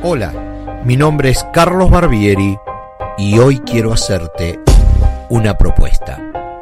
Hola, mi nombre es Carlos Barbieri y hoy quiero hacerte una propuesta.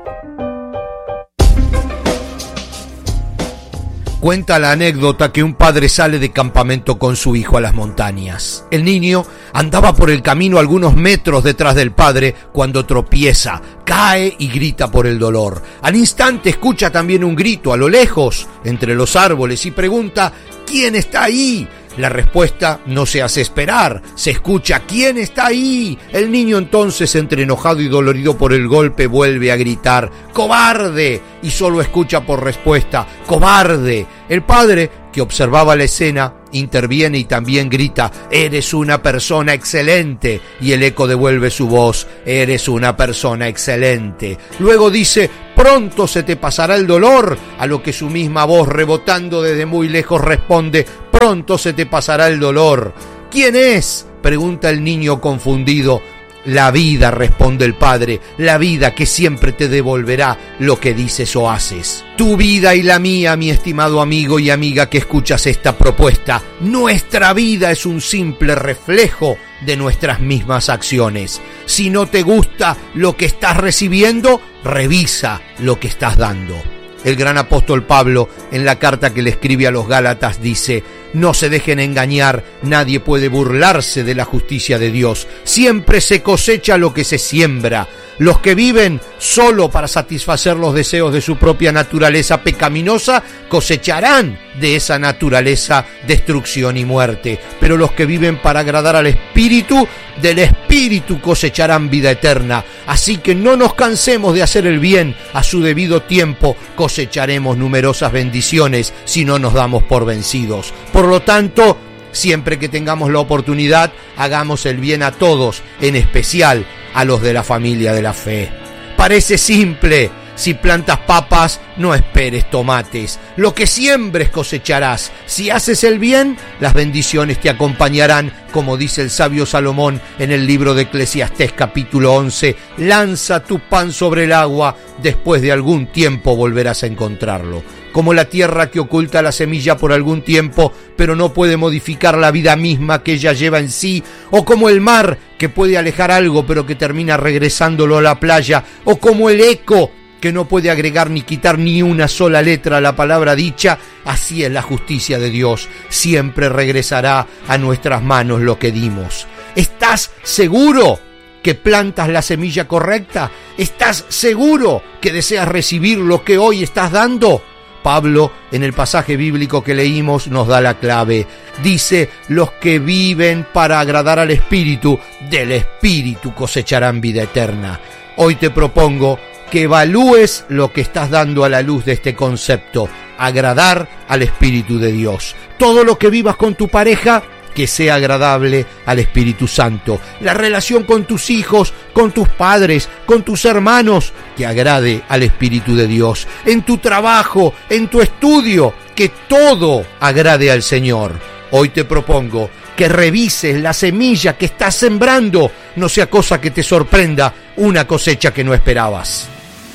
Cuenta la anécdota que un padre sale de campamento con su hijo a las montañas. El niño andaba por el camino algunos metros detrás del padre cuando tropieza, cae y grita por el dolor. Al instante escucha también un grito a lo lejos, entre los árboles, y pregunta: ¿quién está ahí? La respuesta no se hace esperar, se escucha: ¿quién está ahí? El niño entonces, entre enojado y dolorido por el golpe, vuelve a gritar: ¡cobarde! Y solo escucha por respuesta: ¡cobarde! El padre, que observaba la escena, interviene y también grita: ¡eres una persona excelente! Y el eco devuelve su voz: ¡eres una persona excelente! Luego dice: pronto se te pasará el dolor, a lo que su misma voz, rebotando desde muy lejos, responde: pronto se te pasará el dolor. ¿Quién es?, pregunta el niño confundido. La vida, responde el padre, la vida que siempre te devolverá lo que dices o haces. Tu vida y la mía, mi estimado amigo y amiga que escuchas esta propuesta. Nuestra vida es un simple reflejo de nuestras mismas acciones. Si no te gusta lo que estás recibiendo, revisa lo que estás dando. El gran apóstol Pablo, en la carta que le escribe a los Gálatas, dice: no se dejen engañar, nadie puede burlarse de la justicia de Dios. Siempre se cosecha lo que se siembra. Los que viven solo para satisfacer los deseos de su propia naturaleza pecaminosa cosecharán de esa naturaleza destrucción y muerte. Pero los que viven para agradar al Espíritu, del Espíritu cosecharán vida eterna. Así que no nos cansemos de hacer el bien. A su debido tiempo cosecharemos numerosas bendiciones si no nos damos por vencidos. Por lo tanto, siempre que tengamos la oportunidad, hagamos el bien a todos, en especial a los de la familia de la fe. Parece simple. Si plantas papas, no esperes tomates. Lo que siembres cosecharás. Si haces el bien, las bendiciones te acompañarán. Como dice el sabio Salomón en el libro de Eclesiastés capítulo 11, lanza tu pan sobre el agua, después de algún tiempo volverás a encontrarlo. Como la tierra que oculta la semilla por algún tiempo, pero no puede modificar la vida misma que ella lleva en sí, o como el mar que puede alejar algo pero que termina regresándolo a la playa, o como el eco que no puede agregar ni quitar ni una sola letra a la palabra dicha, así es la justicia de Dios. Siempre regresará a nuestras manos lo que dimos. ¿Estás seguro que plantas la semilla correcta? ¿Estás seguro que deseas recibir lo que hoy estás dando? Pablo, en el pasaje bíblico que leímos, nos da la clave. Dice: los que viven para agradar al Espíritu, del Espíritu cosecharán vida eterna. Hoy te propongo que evalúes lo que estás dando a la luz de este concepto: agradar al Espíritu de Dios. Todo lo que vivas con tu pareja, que sea agradable al Espíritu Santo. La relación con tus hijos, con tus padres, con tus hermanos, que agrade al Espíritu de Dios. En tu trabajo, en tu estudio, que todo agrade al Señor. Hoy te propongo que revises la semilla que estás sembrando, no sea cosa que te sorprenda una cosecha que no esperabas.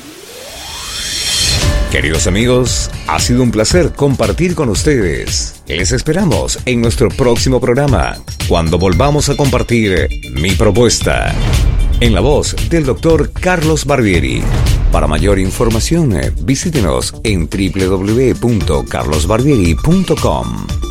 Queridos amigos, ha sido un placer compartir con ustedes. Les esperamos en nuestro próximo programa, cuando volvamos a compartir Mi Propuesta, en la voz del Dr. Carlos Barbieri. Para mayor información, visítenos en www.carlosbarbieri.com.